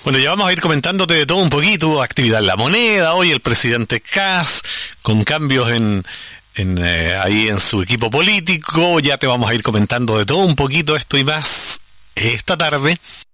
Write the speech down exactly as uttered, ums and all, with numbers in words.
Bueno, ya vamos a ir comentándote de todo un poquito, actividad en la moneda, hoy el presidente Kast, con cambios en, en eh, ahí en su equipo político, ya te vamos a ir comentando de todo un poquito esto y más esta tarde.